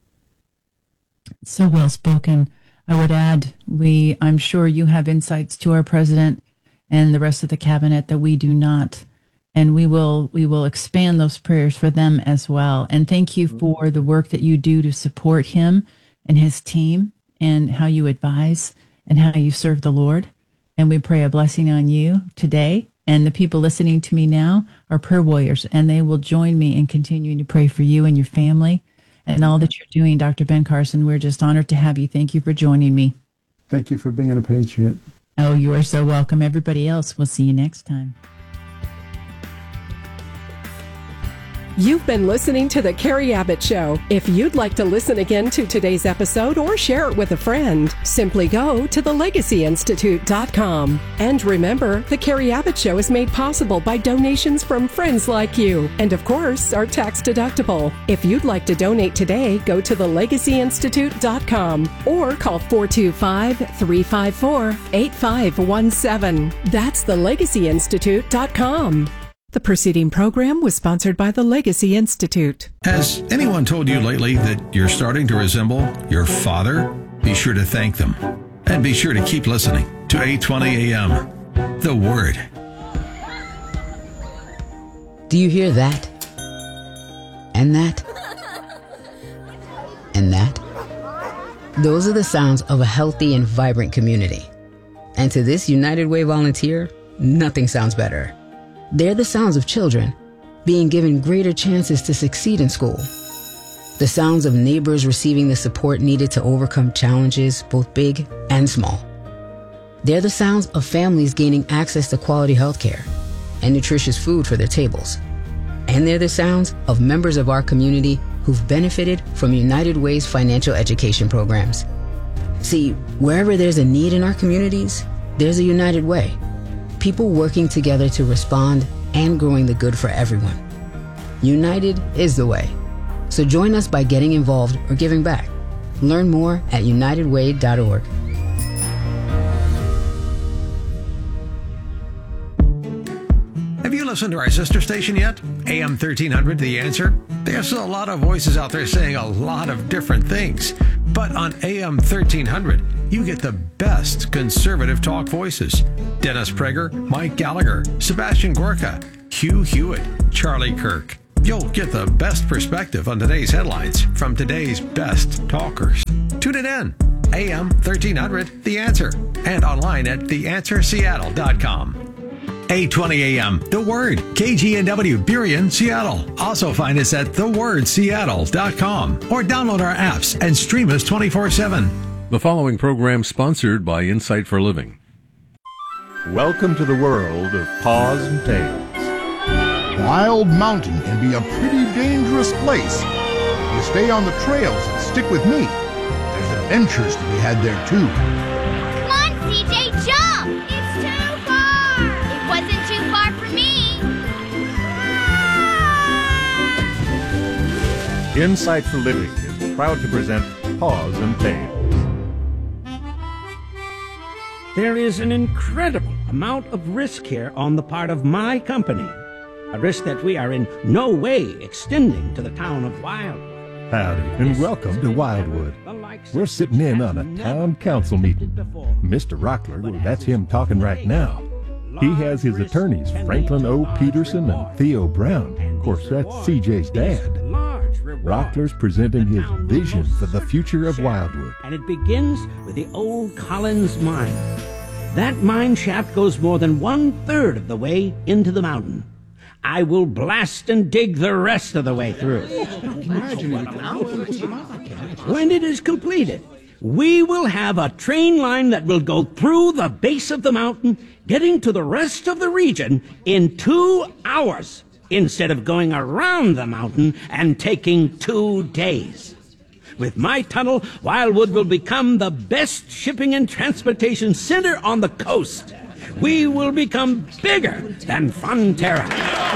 A: So well spoken. I would add, we, I'm sure you have insights to our president and the rest of the cabinet that we do not. And we will we will expand those prayers for them as well. And thank you for the work that you do to support him and his team, and how you advise and how you serve the Lord. And we pray a blessing on you today. And the people listening to me now are prayer warriors, and they will join me in continuing to pray for you and your family and all that you're doing, Doctor Ben Carson. We're just honored to have you. Thank you for joining me.
I: Thank you for being a patriot.
A: Oh, you are so welcome. Everybody else, we'll see you next time.
C: You've been listening to The Carrie Abbott Show. If you'd like to listen again to today's episode or share it with a friend, simply go to the legacy institute dot com. And remember, The Carrie Abbott Show is made possible by donations from friends like you, and of course, are tax deductible. If you'd like to donate today, go to the legacy institute dot com or call four two five, three five four, eight five one seven. That's the legacy institute dot com. The preceding program was sponsored by the Legacy Institute.
H: Has anyone told you lately that you're starting to resemble your father? Be sure to thank them. And be sure to keep listening to eight twenty A M. The Word.
L: Do you hear that? And that? And that? Those are the sounds of a healthy and vibrant community. And to this United Way volunteer, nothing sounds better. They're the sounds of children being given greater chances to succeed in school. The sounds of neighbors receiving the support needed to overcome challenges, both big and small. They're the sounds of families gaining access to quality health care and nutritious food for their tables. And they're the sounds of members of our community who've benefited from United Way's financial education programs. See, wherever there's a need in our communities, there's a United Way. People working together to respond and growing the good for everyone. United is the way. So join us by getting involved or giving back. Learn more at united way dot org.
H: Have you listen to our sister station yet? A M thirteen hundred, The Answer? There's a lot of voices out there saying a lot of different things. But on A M thirteen hundred, you get the best conservative talk voices. Dennis Prager, Mike Gallagher, Sebastian Gorka, Hugh Hewitt, Charlie Kirk. You'll get the best perspective on today's headlines from today's best talkers. Tune it in. A M thirteen hundred, The Answer. And online at the answer seattle dot com. eight twenty A M, The Word, K G N W, Burien, Seattle. Also find us at the word seattle dot com or download our apps and stream us twenty-four seven.
M: The following program sponsored by Insight for Living.
N: Welcome to the world of Paws and Tails.
O: Wild Mountain can be a pretty dangerous place. If you stay on the trails and stick with me, there's adventures to be had there too.
P: Come on, C J, jump! It's too far! It wasn't too far for me!
N: Insight for Living is proud to present Paws and Tails.
Q: There is an incredible amount of risk here on the part of my company. A risk that we are in no way extending to the town of Wildwood.
R: Howdy, and welcome to Wildwood. We're sitting in on a town council meeting. Mister Rockler, well, that's him talking right now. He has his attorneys, Franklin O. Peterson and Theo Brown. Of course, that's C J's dad. Rockler's presenting his vision for the future of Wildwood.
Q: And it begins with the old Collins mine. That mine shaft goes more than one-third of the way into the mountain. I will blast and dig the rest of the way through. When it is completed, we will have a train line that will go through the base of the mountain, getting to the rest of the region in two hours, instead of going around the mountain and taking two days. With my tunnel, Wildwood will become the best shipping and transportation center on the coast. We will become bigger than Fonterra.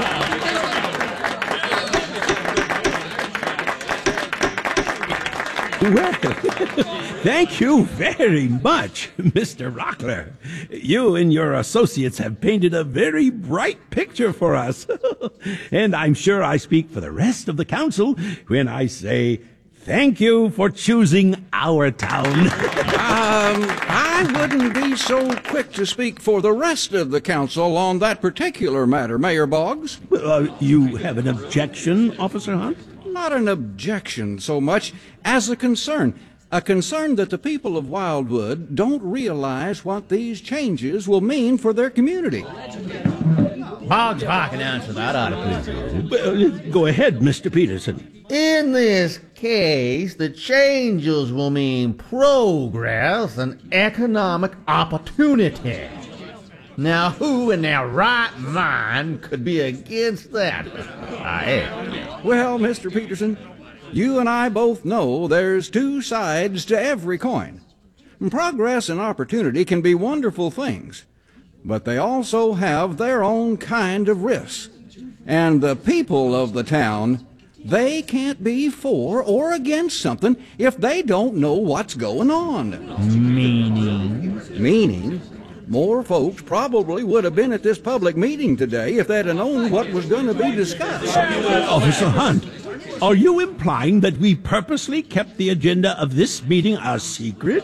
Q: Well, thank you very much, Mister Rockler. You and your associates have painted a very bright picture for us. And I'm sure I speak for the rest of the council when I say thank you for choosing our town.
S: um, I wouldn't be so quick to speak for the rest of the council on that particular matter, Mayor Boggs.
Q: Uh, you have an objection, Officer Hunt?
S: Not an objection so much as a concern. A concern that the people of Wildwood don't realize what these changes will mean for their community.
T: Boggs, if I can answer that, I'd appreciate
Q: it. Go ahead, Mister Peterson.
T: In this case, the changes will mean progress and economic opportunity. Now, who in their right mind could be against that? I am.
S: Well, Mister Peterson, you and I both know there's two sides to every coin. Progress and opportunity can be wonderful things, but they also have their own kind of risks. And the people of the town, they can't be for or against something if they don't know what's going on.
T: Meaning?
S: Meaning, more folks probably would have been at this public meeting today if they'd have known what was going to be discussed.
Q: Officer Hunt, are you implying that we purposely kept the agenda of this meeting a secret?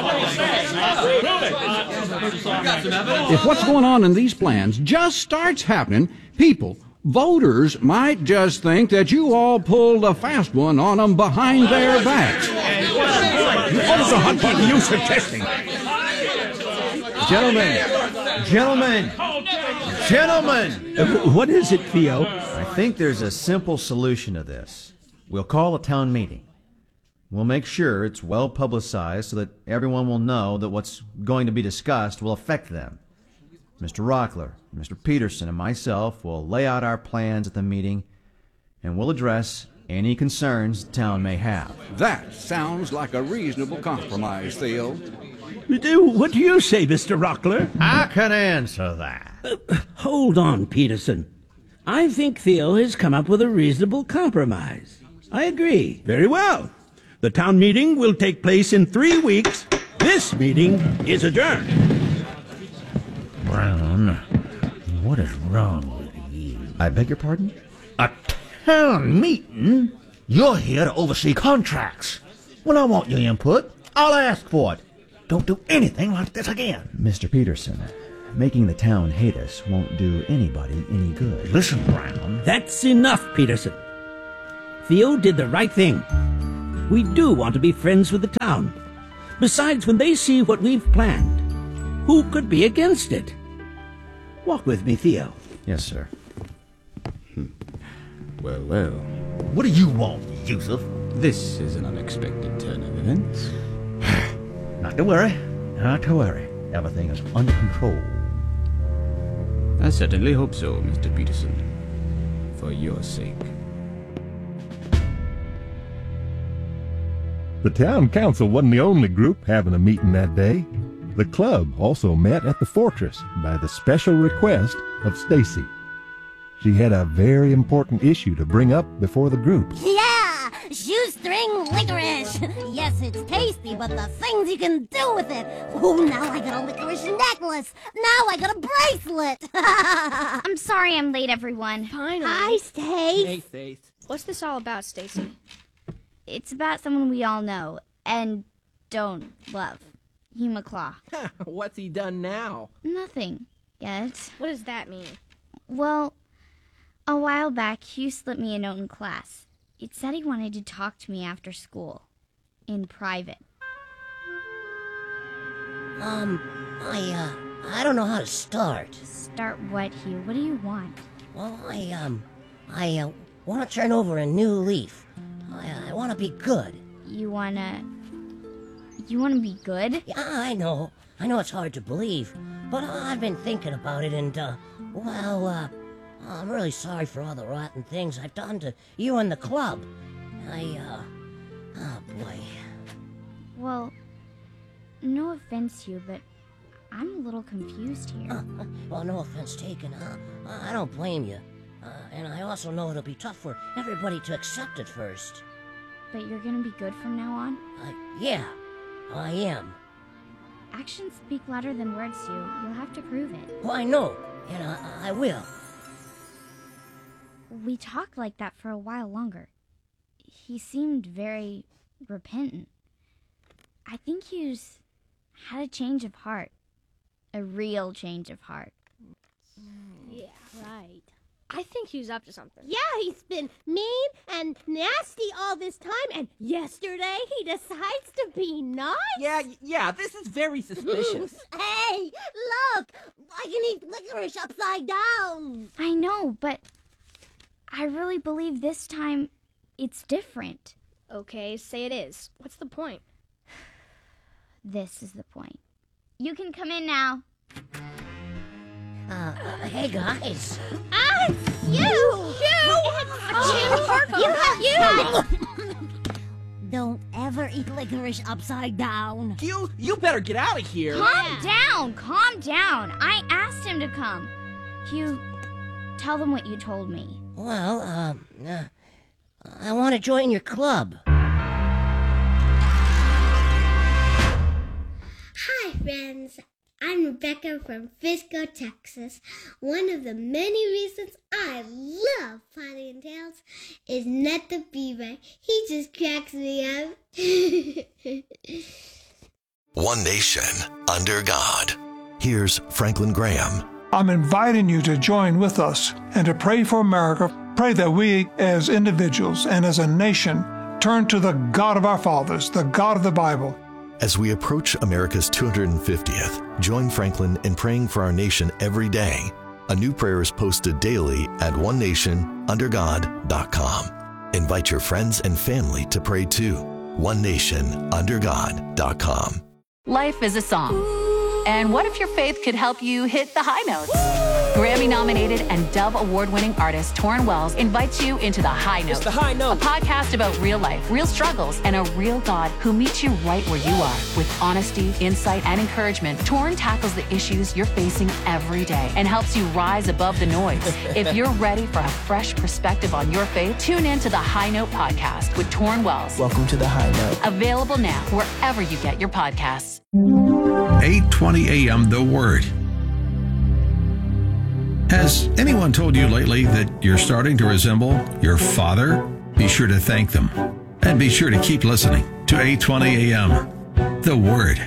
S: If what's going on in these plans just starts happening, people, voters might just think that you all pulled a fast one on them behind their backs.
Q: Officer Hunt, what are you suggesting?
T: Gentlemen, gentlemen, gentlemen!
Q: Uh, what is it, Theo?
U: I think there's a simple solution to this. We'll call a town meeting. We'll make sure it's well publicized so that everyone will know that what's going to be discussed will affect them. Mister Rockler, Mister Peterson, and myself will lay out our plans at the meeting, and we'll address any concerns the town may have.
S: That sounds like a reasonable compromise, Theo.
Q: What do you say, Mister Rockler?
T: I can answer that.
Q: Uh, hold on, Peterson. I think Theo has come up with a reasonable compromise. I agree. Very well. The town meeting will take place in three weeks. This meeting is adjourned.
T: Brown, what is wrong with you?
U: I beg your pardon?
T: A town meeting? You're here to oversee contracts. When I want your input, I'll ask for it. Don't do anything like this again.
U: Mister Peterson, making the town hate us won't do anybody any good.
T: Listen, Brown.
Q: That's enough, Peterson. Theo did the right thing. We do want to be friends with the town. Besides, when they see what we've planned, who could be against it? Walk with me, Theo.
U: Yes, sir.
B: Well, well.
T: What do you want, Yusuf?
B: This is an unexpected turn of events.
T: Not to worry. Not to worry. Everything is under control.
B: I certainly hope so, Mister Peterson. For your sake.
R: The town council wasn't the only group having a meeting that day. The club also met at the fortress by the special request of Stacy. She had a very important issue to bring up before the group.
V: Yeah! Shoestring licorice! Yes, it's tasty, but the things you can do with it! Oh, now I got a licorice necklace! Now I got a bracelet!
P: I'm sorry I'm late, everyone.
W: Finally.
V: Hi, Stace!
W: Hey, Faith. What's this all about, Stacy?
P: It's about someone we all know and don't love. Hugh McClaw.
W: What's he done now?
P: Nothing yet.
W: What does that mean?
P: Well, a while back, Hugh slipped me a note in class. It said he wanted to talk to me after school. In private.
V: Um, I, uh, I don't know how to start.
P: Start what, Hugh? What do you want?
V: Well, I, um, I, uh, want to turn over a new leaf. I, I want to be good.
P: You wanna... You wanna be good?
V: Yeah, I know. I know it's hard to believe. But I've been thinking about it and, uh, well, uh, I'm really sorry for all the rotten things I've done to you and the club. I, uh, oh boy.
P: Well, no offense, Hugh, but I'm a little confused here.
V: Uh, well, no offense taken, huh? I don't blame you. Uh, and I also know it'll be tough for everybody to accept it first.
P: But you're gonna be good from now on?
V: Uh, yeah, I am.
P: Actions speak louder than words, Hugh. You'll have to prove it.
V: Well, I know, and I, I will.
P: We talked like that for a while longer. He seemed very repentant. I think he's had a change of heart. A real change of heart.
W: Yeah, right. I think he's up to something.
V: Yeah, he's been mean and nasty all this time, and yesterday he decides to be nice.
W: Yeah, yeah, this is very suspicious.
V: Hey, look! I can eat licorice upside down.
P: I know, but I really believe this time it's different.
W: Okay, say it is. What's the point?
P: This is the point. You can come in now.
V: Uh, uh, hey guys.
W: Ah, you!
V: You! You! You! Don't ever eat licorice upside down.
W: You, you better get out of here.
P: Calm down, calm down. I asked him to come. Hugh, tell them what you told me.
V: Well, um, uh, I want to join your club.
X: Hi, friends. I'm Rebecca from Frisco, Texas. One of the many reasons I love Polly and Tails is Ned the Beaver. He just cracks me up.
F: One nation, under God. Here's Franklin Graham.
G: I'm inviting you to join with us and to pray for America. Pray that we, as individuals and as a nation, turn to the God of our fathers, the God of the Bible.
F: As we approach America's two hundred fiftieth, join Franklin in praying for our nation every day. A new prayer is posted daily at one nation under god dot com. Invite your friends and family to pray too. one nation under god dot com.
Y: Life is a song. And what if your faith could help you hit the high notes? Grammy-nominated and Dove Award-winning artist Torrin Wells invites you into The High Note.
W: It's The High Note.
Y: A podcast about real life, real struggles, and a real God who meets you right where you are. With honesty, insight, and encouragement, Torrin tackles the issues you're facing every day and helps you rise above the noise. If you're ready for a fresh perspective on your faith, tune in to The High Note podcast with Torrin Wells.
W: Welcome to The High Note.
Y: Available now wherever you get your podcasts.
H: eight twenty a.m. The Word. Has anyone told you lately that you're starting to resemble your father? Be sure to thank them. And be sure to keep listening to eight twenty A M. The Word.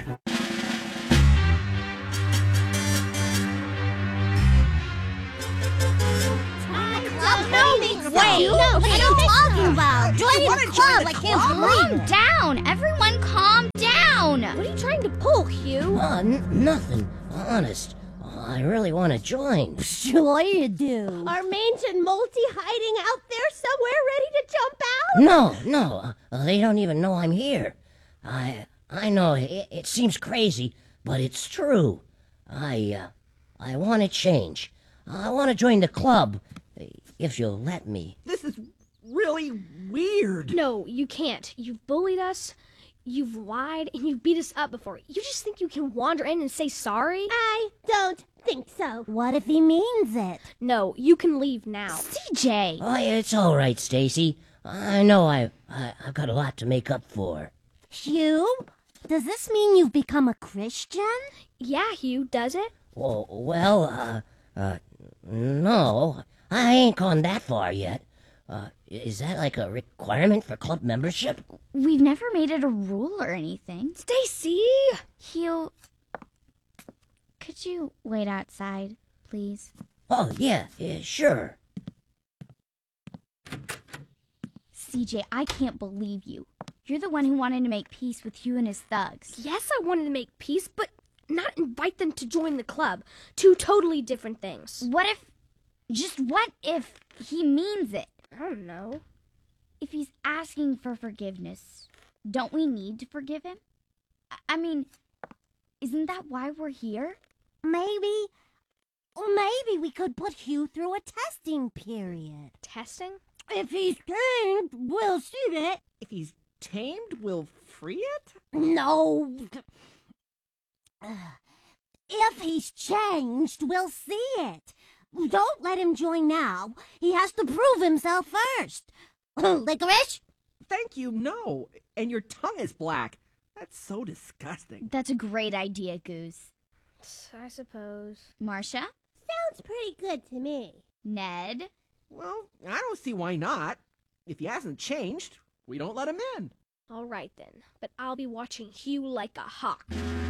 P: Wait,
X: No, what are you talking about?
P: Join
X: Join
P: the
X: the
P: club,
X: club,
P: I
X: I
P: can't
X: can't
P: believe
X: believe
P: Calm down. Everyone calm down. What are you trying to pull, Hugh?
V: Uh, n- nothing. Honest. I really want to join.
W: Sure you do. Are Mange and Multi hiding out there somewhere ready to jump out?
V: No, no. Uh, they don't even know I'm here. I I know it, it seems crazy, but it's true. I uh, I want to change. I want to join the club, if you'll let me.
D: This is really weird.
W: No, you can't. You've bullied us, you've lied, and you've beat us up before. You just think you can wander in and say sorry? I don't think so. What if he means it? No, you can leave now.
P: C J!
V: Oh, it's all right, Stacy. I know I, I I've got a lot to make up for.
W: Hugh, does this mean you've become a Christian? Yeah, Hugh, does it?
V: Oh, well, uh, uh, no, I ain't gone that far yet. Uh, is that like a requirement for club membership?
P: We've never made it a rule or anything.
W: Stacy!
P: Hugh, could you wait outside, please?
V: Oh, yeah, yeah, sure.
P: C J, I can't believe you. You're the one who wanted to make peace with Hugh and his thugs.
W: Yes, I wanted to make peace, but not invite them to join the club. Two totally different things.
P: What if... Just what if he means it?
W: I don't know.
P: If he's asking for forgiveness, don't we need to forgive him? I, I mean, isn't that why we're here?
W: Maybe. Or maybe we could put Hugh through a testing period. Testing? If he's tamed, we'll see it.
D: If he's tamed, we'll free it?
W: No. If he's changed, we'll see it. Don't let him join now. He has to prove himself first. Licorice?
D: Thank you, no. And your tongue is black. That's so disgusting.
P: That's a great idea, Goose.
W: I suppose.
P: Marcia?
W: Sounds pretty good to me.
P: Ned?
D: Well, I don't see why not. If he hasn't changed, we don't let him in.
W: All right, then. But I'll be watching Hugh like a hawk.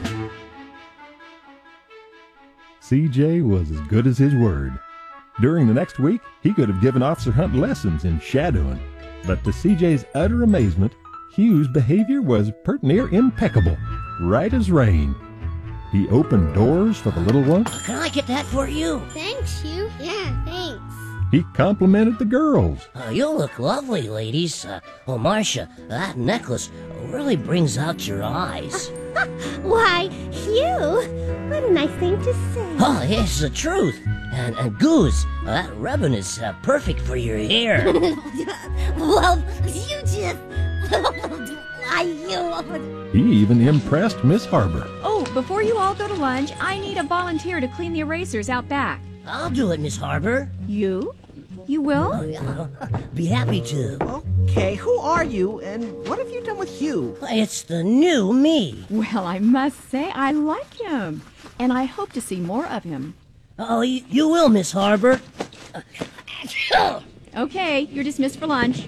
R: C J was as good as his word. During the next week, he could have given Officer Hunt lessons in shadowing. But to C J's utter amazement, Hugh's behavior was pert near impeccable, right as rain. He opened doors for the little one.
V: Can I get that for you?
X: Thanks, Hugh. Yeah, thanks.
R: He complimented the girls.
V: Uh, you look lovely, ladies. Uh, oh, Marcia, that necklace really brings out your eyes.
W: Why, Hugh, what a nice thing to say.
V: Oh, it's the truth. And, and Goose, uh, that ribbon is uh, perfect for your hair.
W: Well, you just... I, you...
R: He even impressed Miss Harbor.
E: Oh, before you all go to lunch, I need a volunteer to clean the erasers out back.
V: I'll do it, Miss Harbor.
E: You? You will?
V: Oh, yeah, I'll be happy to.
D: Okay, who are you, and what have you done with Hugh?
V: It's the new me.
E: Well, I must say I like him, and I hope to see more of him.
V: Oh, you, you will, Miss Harbor.
E: Okay, you're dismissed for lunch.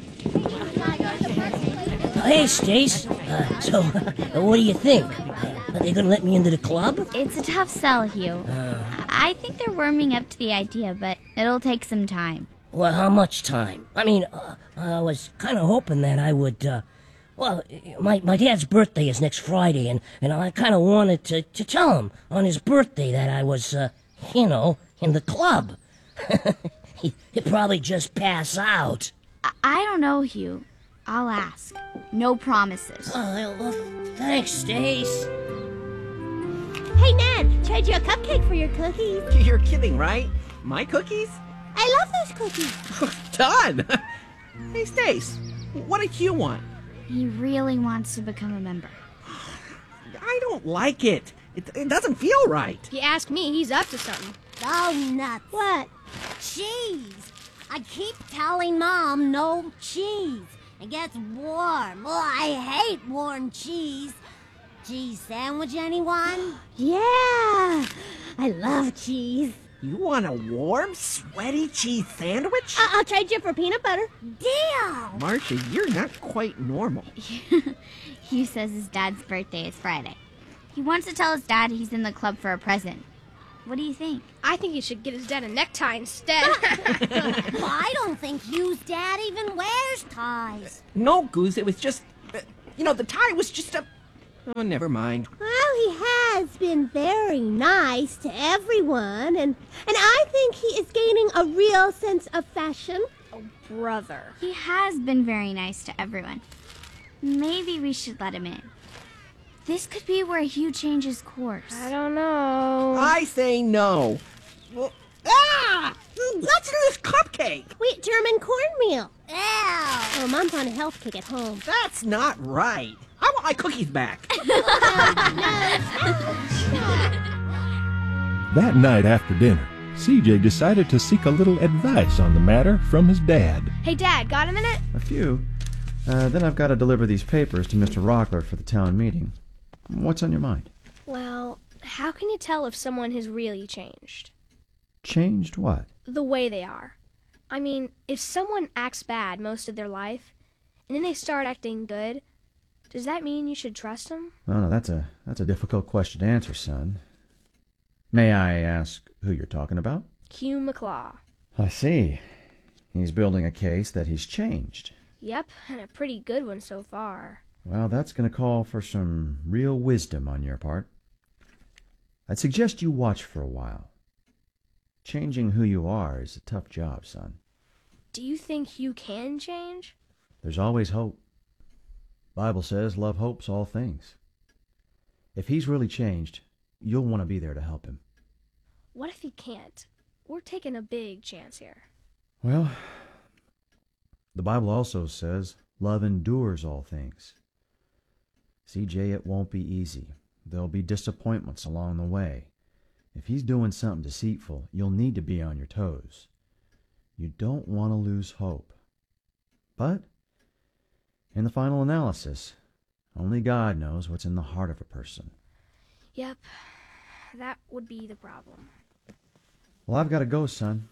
V: Hey, Stace. Uh, so, uh, what do you think? Are they going to let me into the club?
P: It's a tough sell, Hugh.
V: Uh,
P: I think they're warming up to the idea, but it'll take some time.
V: Well, how much time? I mean, uh, I was kind of hoping that I would, uh, well, my, my dad's birthday is next Friday, and, and I kind of wanted to, to tell him on his birthday that I was, uh, you know, in the club. he, he'd probably just pass out.
P: I, I don't know, Hugh. I'll ask. No promises.
V: Oh, well, thanks, Stace.
W: Hey, Ned, trade you a cupcake for your cookies.
D: You're kidding, right? My cookies?
W: I love those cookies.
D: Done! Hey, Stace, what did Hugh want?
P: He really wants to become a member.
D: I don't like it. It, it doesn't feel right.
W: If you ask me, he's up to something. Oh, nuts. What? Cheese. I keep telling Mom no cheese. It gets warm. Oh, I hate warm cheese. Cheese sandwich, anyone? Yeah, I love cheese.
D: You want a warm, sweaty cheese sandwich?
X: I- I'll trade you for peanut butter. Deal!
D: Marcia, you're not quite normal.
P: Hugh says his dad's birthday is Friday. He wants to tell his dad he's in the club for a present. What do you think?
W: I think he should get his dad a necktie instead.
X: Well, I don't think Hugh's dad even wears ties.
D: No, Goose, it was just... Uh, you know, the tie was just a... Oh, never mind.
X: Well, he has been very nice to everyone, and, and I think he is gaining a real sense of fashion.
W: Oh, brother.
P: He has been very nice to everyone. Maybe we should let him in. This could be where Hugh changes course.
W: I don't know.
D: I say no. Well, ah! What's in this cupcake?
X: Wheat German cornmeal. Ew. Oh, Mom's on a health kick at home.
D: That's not right. I want my cookies back.
R: That night after dinner, C J decided to seek a little advice on the matter from his dad.
W: Hey, Dad, got a minute?
U: A few. Uh, then I've got to deliver these papers to Mister Rockler for the town meeting. What's on your mind?
W: Well, how can you tell if someone has really changed?
U: Changed what?
W: The way they are. I mean, if someone acts bad most of their life, and then they start acting good, does that mean you should trust them?
U: Oh, no, that's a that's a difficult question to answer, son. May I ask who you're talking about?
W: Hugh McClaw.
U: I see. He's building a case that he's changed.
W: Yep, and a pretty good one so far.
U: Well, that's going to call for some real wisdom on your part. I'd suggest you watch for a while. Changing who you are is a tough job, son.
W: Do you think Hugh can change?
U: There's always hope. Bible says love hopes all things. If he's really changed, you'll want to be there to help him.
W: What if he can't? We're taking a big chance here.
U: Well, the Bible also says love endures all things. C J, it won't be easy. There'll be disappointments along the way. If he's doing something deceitful, you'll need to be on your toes. You don't want to lose hope. But in the final analysis, only God knows what's in the heart of a person.
W: Yep, that would be the problem.
U: Well, I've got to go, son.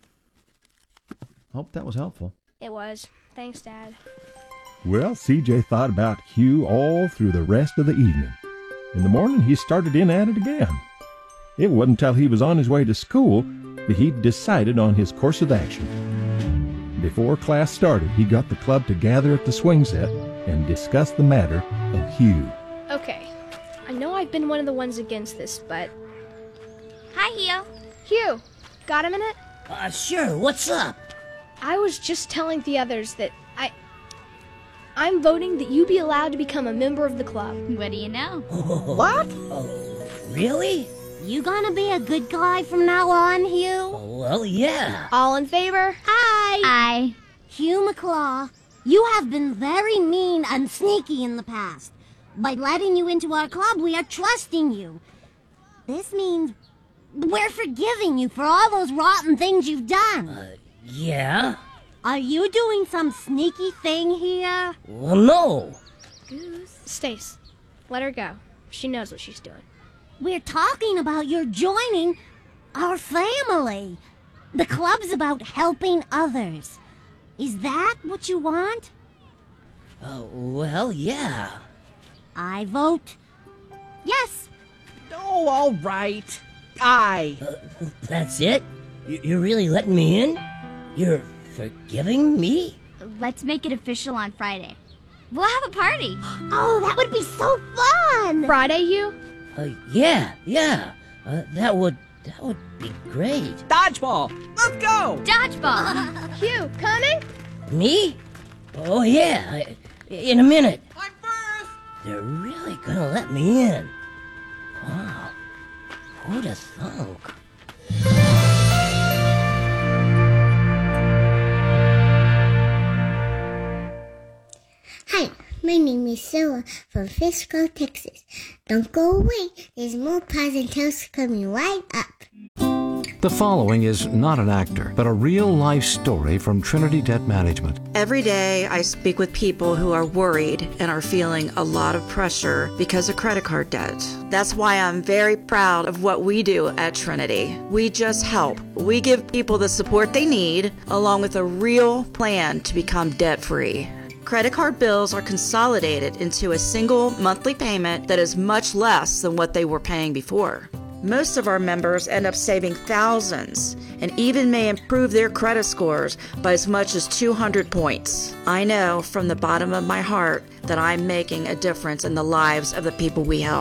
U: Hope that was helpful.
W: It was. Thanks, Dad.
R: Well, C J thought about Hugh all through the rest of the evening. In the morning, he started in at it again. It wasn't until he was on his way to school that he decided on his course of action. Before class started, he got the club to gather at the swing set and discuss the matter of Hugh.
W: Okay, I know I've been one of the ones against this, but...
P: Hi, Hugh.
W: Hugh, got a minute?
V: Uh, sure, what's up?
W: I was just telling the others that I... I'm voting that you be allowed to become a member of the club.
P: What do you know?
D: What?
V: Oh, really?
X: You gonna be a good guy from now on, Hugh?
V: Oh, well, yeah.
W: All in favor?
X: Aye.
P: Aye.
X: Hugh McClaw, you have been very mean and sneaky in the past. By letting you into our club, we are trusting you. This means we're forgiving you for all those rotten things you've done.
V: Uh, yeah?
X: Are you doing some sneaky thing here?
V: Well, no.
W: Goose. Stace, let her go. She knows what she's doing.
X: We're talking about your joining our family. The club's about helping others. Is that what you want?
V: Uh, well, yeah.
X: I vote yes.
D: Oh, all right. Aye.
V: Uh, that's it? You're really letting me in? You're forgiving me?
P: Let's make it official on Friday. We'll have a party.
X: Oh, that would be so fun.
W: Friday, Hugh?
V: Uh, yeah, yeah. Uh, that would that would be great.
D: Dodgeball. Let's go.
P: Dodgeball.
W: Hugh, coming?
V: Me? Oh, yeah. I, in a minute.
D: I'm first.
V: They're really gonna let me in. Wow. Who'd have thunk?
X: Hi, my name is Sarah from Frisco, Texas. Don't go away. There's more Pies and Toast coming right up.
A: The following is not an actor, but a real-life story from Trinity Debt Management.
C: Every day I speak with people who are worried and are feeling a lot of pressure because of credit card debt. That's why I'm very proud of what we do at Trinity. We just help. We give people the support they need, along with a real plan to become debt-free. Credit card bills are consolidated into a single monthly payment that is much less than what they were paying before. Most of our members end up saving thousands and even may improve their credit scores by as much as two hundred points. I know from the bottom of my heart that I'm making a difference in the lives of the people we help.